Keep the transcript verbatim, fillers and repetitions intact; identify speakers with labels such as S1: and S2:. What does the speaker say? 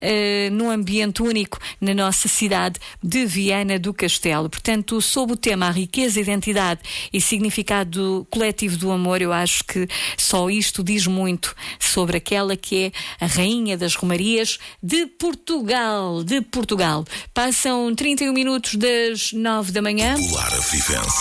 S1: Uh, num ambiente único na nossa cidade de Viana do Castelo. Portanto, sob o tema a riqueza, identidade e significado coletivo do amor, eu acho que só isto diz muito sobre aquela que é a rainha das romarias de Portugal, de Portugal. Passam trinta e um minutos das nove da manhã.
S2: Popular a vivência.